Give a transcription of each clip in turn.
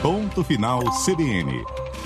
Ponto Final CBN.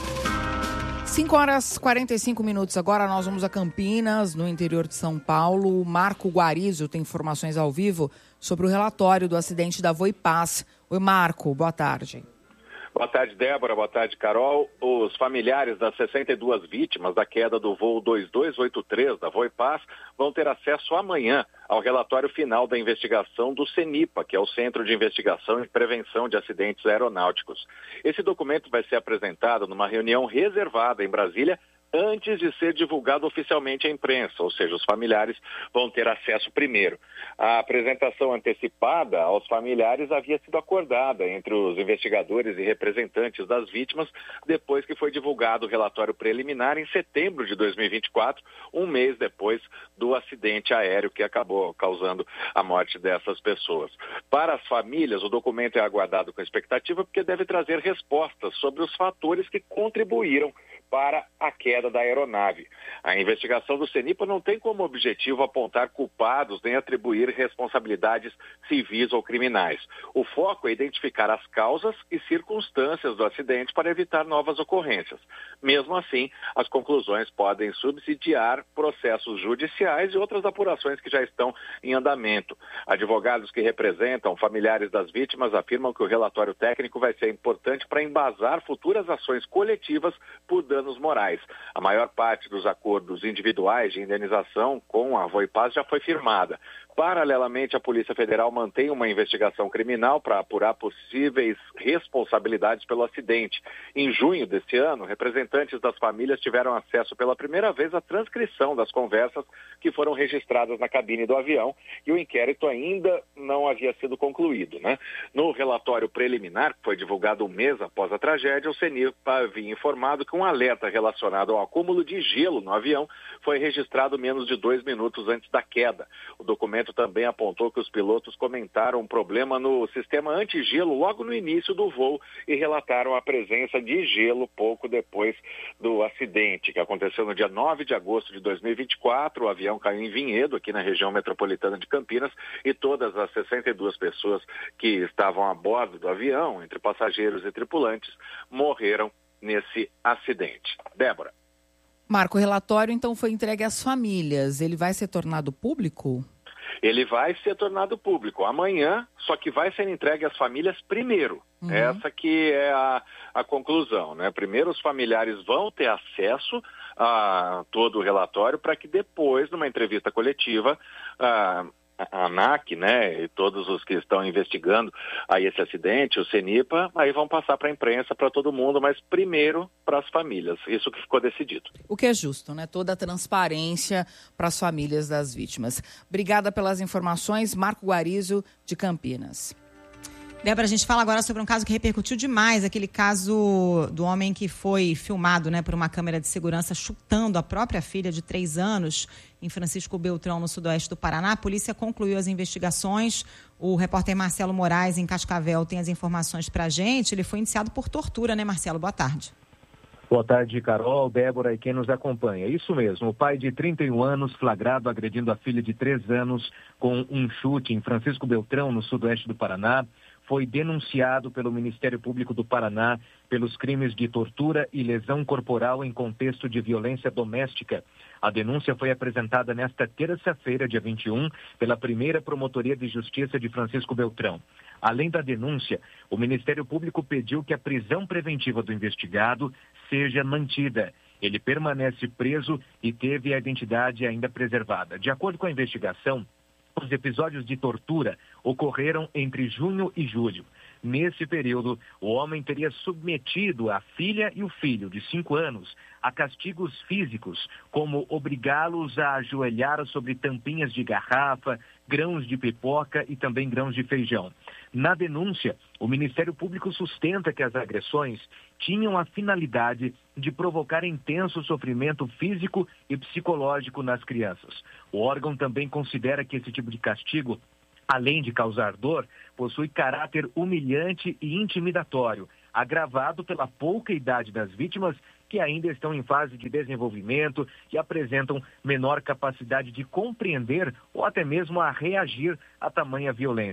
5h45. Agora nós vamos a Campinas, no interior de São Paulo. O Marco Guarizo tem informações ao vivo sobre o relatório do acidente da Voipaz. Oi, Marco, boa tarde. Boa tarde, Débora. Boa tarde, Carol. Os familiares das 62 vítimas da queda do voo 2283 da Voipaz vão ter acesso amanhã ao relatório final da investigação do CENIPA, que é o Centro de Investigação e Prevenção de Acidentes Aeronáuticos. Esse documento vai ser apresentado numa reunião reservada em Brasília antes de ser divulgado oficialmente à imprensa, ou seja, os familiares vão ter acesso primeiro. A apresentação antecipada aos familiares havia sido acordada entre os investigadores e representantes das vítimas depois que foi divulgado o relatório preliminar em setembro de 2024, um mês depois do acidente aéreo que acabou causando a morte dessas pessoas. Para as famílias, o documento é aguardado com expectativa porque deve trazer respostas sobre os fatores que contribuíram para a queda da aeronave. A investigação do CENIPA não tem como objetivo apontar culpados nem atribuir responsabilidades civis ou criminais. O foco é identificar as causas e circunstâncias do acidente para evitar novas ocorrências. Mesmo assim, as conclusões podem subsidiar processos judiciais e outras apurações que já estão em andamento. Advogados que representam familiares das vítimas afirmam que o relatório técnico vai ser importante para embasar futuras ações coletivas por danos morais. A maior parte dos acordos individuais de indenização com a Voipaz já foi firmada. Paralelamente, a Polícia Federal mantém uma investigação criminal para apurar possíveis responsabilidades pelo acidente. Em junho deste ano, representantes das famílias tiveram acesso pela primeira vez à transcrição das conversas que foram registradas na cabine do avião e o inquérito ainda não havia sido concluído, né? No relatório preliminar, que foi divulgado um mês após a tragédia, o CENIPA havia informado que um alerta relacionado ao acúmulo de gelo no avião foi registrado menos de 2 minutos antes da queda. O documento também apontou que os pilotos comentaram um problema no sistema antigelo logo no início do voo e relataram a presença de gelo pouco depois do acidente, que aconteceu no dia 9 de agosto de 2024. O avião caiu em Vinhedo, aqui na região metropolitana de Campinas, e todas as 62 pessoas que estavam a bordo do avião, entre passageiros e tripulantes, morreram nesse acidente. Débora. Marco, o relatório então foi entregue às famílias. Ele vai ser tornado público? Ele vai ser tornado público amanhã, só que vai ser entregue às famílias primeiro. Essa que é a conclusão, né? Primeiro os familiares vão ter acesso a todo o relatório para que depois, numa entrevista coletiva, a ANAC, né, e todos os que estão investigando aí esse acidente, o CENIPA, aí vão passar para a imprensa, para todo mundo, mas primeiro para as famílias. Isso que ficou decidido. O que é justo, né? Toda a transparência para as famílias das vítimas. Obrigada pelas informações, Marco Guarizo, de Campinas. Débora, a gente fala agora sobre um caso que repercutiu demais, aquele caso do homem que foi filmado, né, por uma câmera de segurança chutando a própria filha de 3 anos em Francisco Beltrão, no sudoeste do Paraná. A polícia concluiu as investigações. O repórter Marcelo Moraes, em Cascavel, tem as informações para a gente. Ele foi indiciado por tortura, né, Marcelo? Boa tarde. Boa tarde, Carol, Débora e quem nos acompanha. Isso mesmo, o pai de 31 anos, flagrado agredindo a filha de 3 anos com um chute em Francisco Beltrão, no sudoeste do Paraná, foi denunciado pelo Ministério Público do Paraná pelos crimes de tortura e lesão corporal em contexto de violência doméstica. A denúncia foi apresentada nesta terça-feira, dia 21, pela primeira Promotoria de Justiça de Francisco Beltrão. Além da denúncia, o Ministério Público pediu que a prisão preventiva do investigado seja mantida. Ele permanece preso e teve a identidade ainda preservada. De acordo com a investigação, os episódios de tortura ocorreram entre junho e julho. Nesse período, o homem teria submetido a filha e o filho de 5 anos a castigos físicos, como obrigá-los a ajoelhar sobre tampinhas de garrafa, grãos de pipoca e também grãos de feijão. Na denúncia, o Ministério Público sustenta que as agressões tinham a finalidade de provocar intenso sofrimento físico e psicológico nas crianças. O órgão também considera que esse tipo de castigo, além de causar dor, possui caráter humilhante e intimidatório, agravado pela pouca idade das vítimas, que ainda estão em fase de desenvolvimento e apresentam menor capacidade de compreender ou até mesmo a reagir a tamanha violência.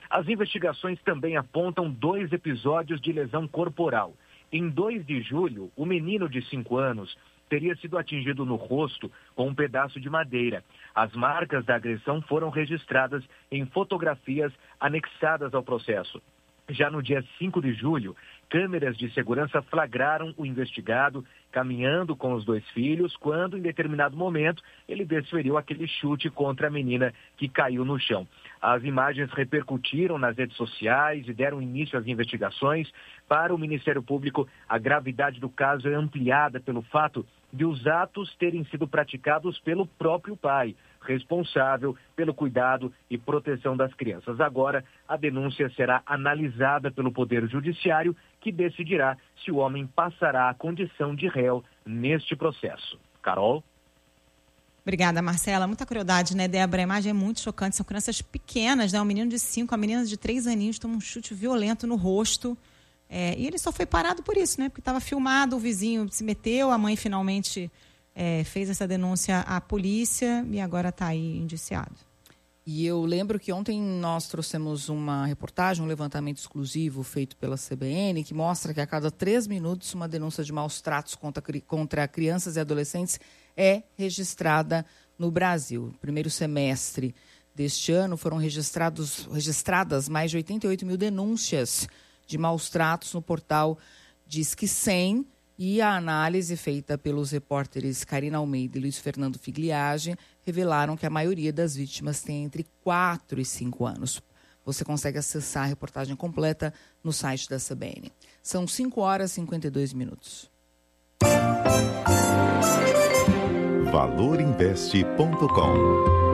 As investigações também apontam 2 episódios de lesão corporal. Em 2 de julho, o menino de 5 anos teria sido atingido no rosto com um pedaço de madeira. As marcas da agressão foram registradas em fotografias anexadas ao processo. Já no dia 5 de julho, câmeras de segurança flagraram o investigado caminhando com os 2 filhos, quando, em determinado momento, ele desferiu aquele chute contra a menina que caiu no chão. As imagens repercutiram nas redes sociais e deram início às investigações. Para o Ministério Público, a gravidade do caso é ampliada pelo fato de os atos terem sido praticados pelo próprio pai, responsável pelo cuidado e proteção das crianças. Agora, a denúncia será analisada pelo Poder Judiciário, que decidirá se o homem passará a condição de réu neste processo. Carol? Obrigada, Marcela. Muita crueldade, né, Débora? A imagem é muito chocante. São crianças pequenas, né? Um menino de 5, a menina de 3 aninhos toma um chute violento no rosto. E ele só foi parado por isso, né? Porque estava filmado, o vizinho se meteu, a mãe finalmente fez essa denúncia à polícia e agora está aí indiciado. E eu lembro que ontem nós trouxemos uma reportagem, um levantamento exclusivo feito pela CBN, que mostra que a cada 3 minutos uma denúncia de maus tratos contra crianças e adolescentes é registrada no Brasil. No primeiro semestre deste ano foram registradas mais de 88 mil denúncias de maus tratos no portal Disque 100, e a análise feita pelos repórteres Karina Almeida e Luiz Fernando Figliage revelaram que a maioria das vítimas tem entre 4 e 5 anos. Você consegue acessar a reportagem completa no site da CBN. São 5 horas e 52 minutos. valorinveste.com